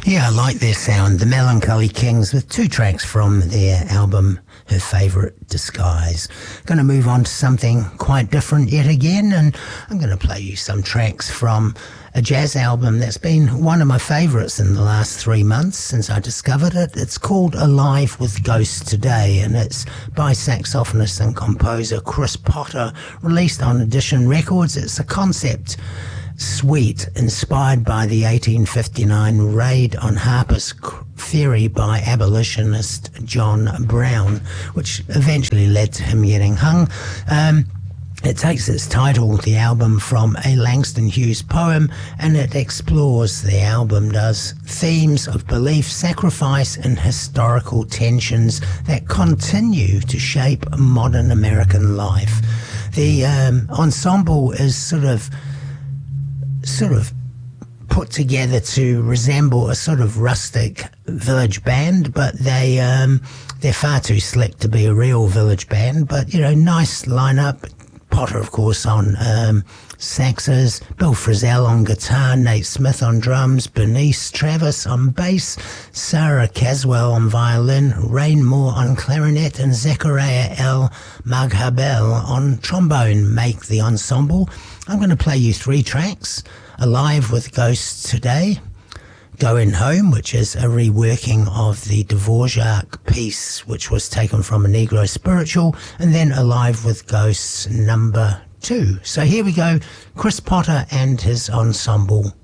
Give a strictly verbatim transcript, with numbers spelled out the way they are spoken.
Yeah, I like their sound, the Melancholy Kings, with two tracks from their album Her Favourite Disguise. Going to move on to something quite different yet again, and I'm going to play you some tracks from a jazz album that's been one of my favourites in the last three months since I discovered it. It's called Alive with Ghosts Today, and it's by saxophonist and composer Chris Potter, released on Edition Records. It's a concept suite inspired by the eighteen fifty-nine raid on Harper's Ferry by abolitionist John Brown, which eventually led to him getting hung. Um, It takes its title, the album, from a Langston Hughes poem, and it explores, the album does, themes of belief, sacrifice, and historical tensions that continue to shape modern American life. The um, ensemble is sort of sort of put together to resemble a sort of rustic village band, but they um, they're far too slick to be a real village band. But you know, nice lineup. Potter, of course, on um, saxes, Bill Frisell on guitar, Nate Smith on drums, Bernice Travis on bass, Sarah Caswell on violin, Rain Moore on clarinet, and Zechariah L. Maghabel on trombone make the ensemble. I'm going to play you three tracks: Alive with Ghosts Today, Going Home, which is a reworking of the Dvorak piece, which was taken from a Negro spiritual, and then Alive with Ghosts number two. So here we go, Chris Potter and his ensemble.